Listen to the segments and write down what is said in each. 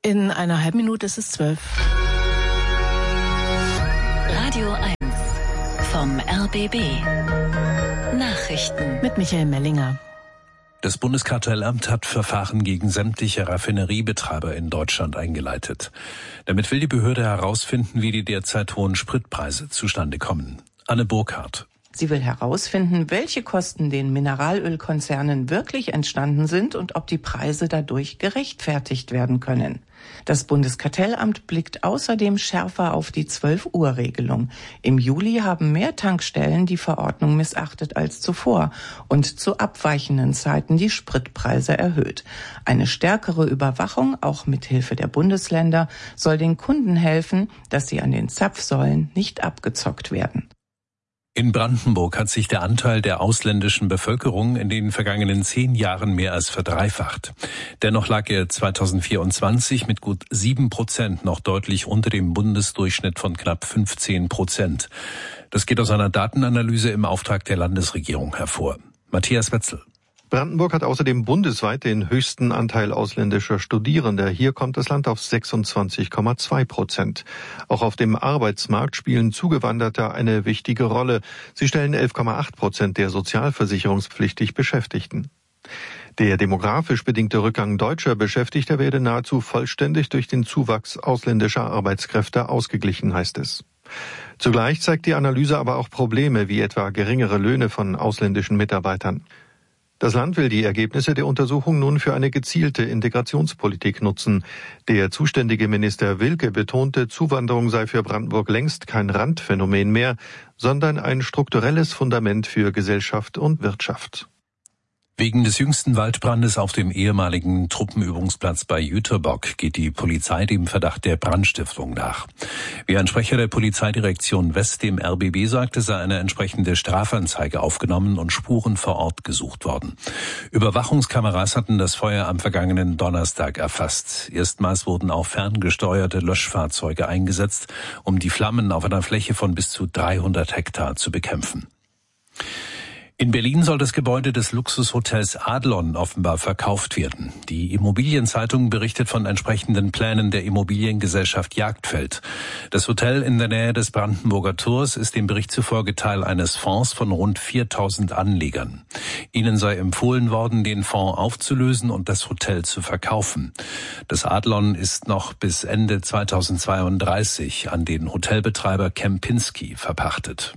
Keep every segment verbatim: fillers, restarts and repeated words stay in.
In einer halben Minute ist es zwölf. Radio eins vom R B B. Nachrichten Mit Michael Mellinger. Das Bundeskartellamt hat Verfahren gegen sämtliche Raffineriebetreiber in Deutschland eingeleitet. Damit will die Behörde herausfinden, wie die derzeit hohen Spritpreise zustande kommen. Anne Burkhardt. Sie will herausfinden, welche Kosten den Mineralölkonzernen wirklich entstanden sind und ob die Preise dadurch gerechtfertigt werden können. Das Bundeskartellamt blickt außerdem schärfer auf die zwölf-Uhr-Regelung. Im Juli haben mehr Tankstellen die Verordnung missachtet als zuvor und zu abweichenden Zeiten die Spritpreise erhöht. Eine stärkere Überwachung, auch mit Hilfe der Bundesländer, soll den Kunden helfen, dass sie an den Zapfsäulen nicht abgezockt werden. In Brandenburg hat sich der Anteil der ausländischen Bevölkerung in den vergangenen zehn Jahren mehr als verdreifacht. Dennoch lag er zweitausendvierundzwanzig mit gut sieben Prozent noch deutlich unter dem Bundesdurchschnitt von knapp fünfzehn Prozent. Das geht aus einer Datenanalyse im Auftrag der Landesregierung hervor. Matthias Wetzel. Brandenburg hat außerdem bundesweit den höchsten Anteil ausländischer Studierender. Hier kommt das Land auf sechsundzwanzig Komma zwei Prozent. Auch auf dem Arbeitsmarkt spielen Zugewanderte eine wichtige Rolle. Sie stellen elf Komma acht Prozent der sozialversicherungspflichtig Beschäftigten. Der demografisch bedingte Rückgang deutscher Beschäftigter werde nahezu vollständig durch den Zuwachs ausländischer Arbeitskräfte ausgeglichen, heißt es. Zugleich zeigt die Analyse aber auch Probleme, wie etwa geringere Löhne von ausländischen Mitarbeitern. Das Land will die Ergebnisse der Untersuchung nun für eine gezielte Integrationspolitik nutzen. Der zuständige Minister Wilke betonte, Zuwanderung sei für Brandenburg längst kein Randphänomen mehr, sondern ein strukturelles Fundament für Gesellschaft und Wirtschaft. Wegen des jüngsten Waldbrandes auf dem ehemaligen Truppenübungsplatz bei Jüterbock geht die Polizei dem Verdacht der Brandstiftung nach. Wie ein Sprecher der Polizeidirektion West dem R B B sagte, sei eine entsprechende Strafanzeige aufgenommen und Spuren vor Ort gesucht worden. Überwachungskameras hatten das Feuer am vergangenen Donnerstag erfasst. Erstmals wurden auch ferngesteuerte Löschfahrzeuge eingesetzt, um die Flammen auf einer Fläche von bis zu dreihundert Hektar zu bekämpfen. In Berlin soll das Gebäude des Luxushotels Adlon offenbar verkauft werden. Die Immobilienzeitung berichtet von entsprechenden Plänen der Immobiliengesellschaft Jagdfeld. Das Hotel in der Nähe des Brandenburger Tors ist dem Bericht zufolge Teil eines Fonds von rund viertausend Anlegern. Ihnen sei empfohlen worden, den Fonds aufzulösen und das Hotel zu verkaufen. Das Adlon ist noch bis Ende zweitausendzweiunddreißig an den Hotelbetreiber Kempinski verpachtet.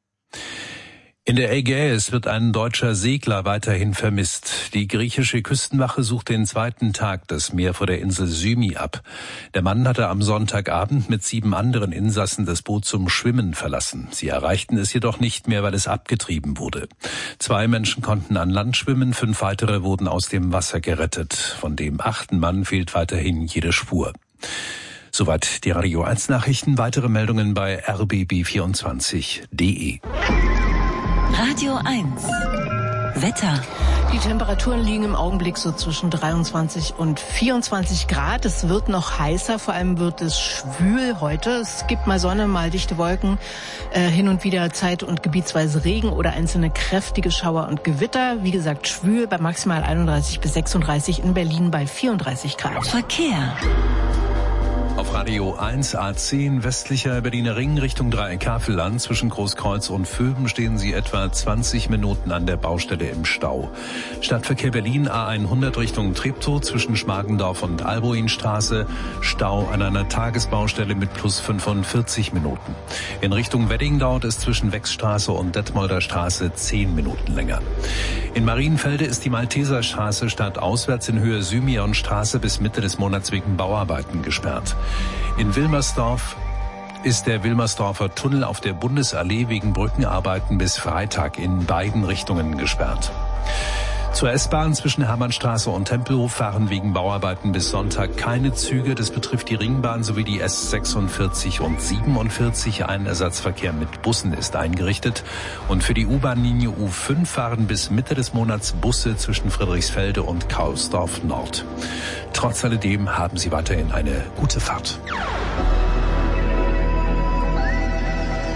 In der Ägäis wird ein deutscher Segler weiterhin vermisst. Die griechische Küstenwache sucht den zweiten Tag das Meer vor der Insel Symi ab. Der Mann hatte am Sonntagabend mit sieben anderen Insassen das Boot zum Schwimmen verlassen. Sie erreichten es jedoch nicht mehr, weil es abgetrieben wurde. Zwei Menschen konnten an Land schwimmen, fünf weitere wurden aus dem Wasser gerettet. Von dem achten Mann fehlt weiterhin jede Spur. Soweit die Radio eins Nachrichten. Weitere Meldungen bei r b b vierundzwanzig punkt d e. Radio eins Wetter. Die Temperaturen liegen im Augenblick so zwischen dreiundzwanzig und vierundzwanzig Grad. Es wird noch heißer, vor allem wird es schwül heute. Es gibt mal Sonne, mal dichte Wolken, äh, hin und wieder zeit- und gebietsweise Regen oder einzelne kräftige Schauer und Gewitter. Wie gesagt, schwül bei maximal einunddreißig bis sechsunddreißig, in Berlin bei vierunddreißig Grad. Verkehr. Auf Radio eins A zehn westlicher Berliner Ring Richtung Dreieck-Havelland zwischen Großkreuz und Vöben stehen Sie etwa zwanzig Minuten an der Baustelle im Stau. Stadtverkehr Berlin A hundert Richtung Treptow zwischen Schmargendorf und Alboinstraße. Stau an einer Tagesbaustelle mit plus fünfundvierzig Minuten. In Richtung Wedding dauert es zwischen Wechsstraße und Detmolder Straße zehn Minuten länger. In Marienfelde ist die Malteserstraße stadtauswärts in Höhe Symeonstraße bis Mitte des Monats wegen Bauarbeiten gesperrt. In Wilmersdorf ist der Wilmersdorfer Tunnel auf der Bundesallee wegen Brückenarbeiten bis Freitag in beiden Richtungen gesperrt. Zur S-Bahn zwischen Hermannstraße und Tempelhof fahren wegen Bauarbeiten bis Sonntag keine Züge. Das betrifft die Ringbahn sowie die S sechsundvierzig und siebenundvierzig. Ein Ersatzverkehr mit Bussen ist eingerichtet. Und für die U-Bahn-Linie U fünf fahren bis Mitte des Monats Busse zwischen Friedrichsfelde und Kaulsdorf Nord. Trotz alledem haben Sie weiterhin eine gute Fahrt.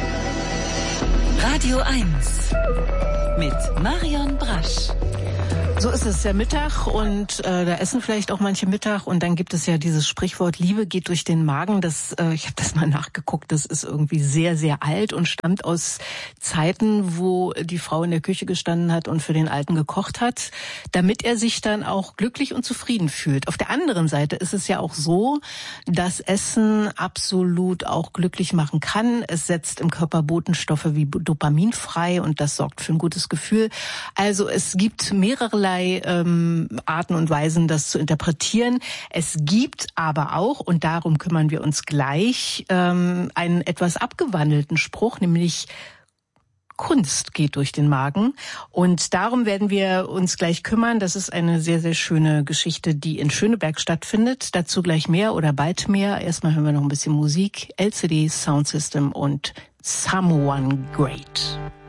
Radio eins mit Marion Brasch. So ist es, der Mittag, und äh, da essen vielleicht auch manche Mittag, und dann gibt es ja dieses Sprichwort, Liebe geht durch den Magen. Das, äh, ich habe das mal nachgeguckt, das ist irgendwie sehr, sehr alt und stammt aus Zeiten, wo die Frau in der Küche gestanden hat und für den Alten gekocht hat, damit er sich dann auch glücklich und zufrieden fühlt. Auf der anderen Seite ist es ja auch so, dass Essen absolut auch glücklich machen kann. Es setzt im Körper Botenstoffe wie Dopamin frei und das sorgt für ein gutes Gefühl. Also es gibt mehrere Ähm, Arten und Weisen, das zu interpretieren. Es gibt aber auch, und darum kümmern wir uns gleich, ähm, einen etwas abgewandelten Spruch, nämlich Kunst geht durch den Magen. Und darum werden wir uns gleich kümmern. Das ist eine sehr, sehr schöne Geschichte, die in Schöneberg stattfindet. Dazu gleich mehr oder bald mehr. Erstmal hören wir noch ein bisschen Musik. L C D Sound System und Someone Great.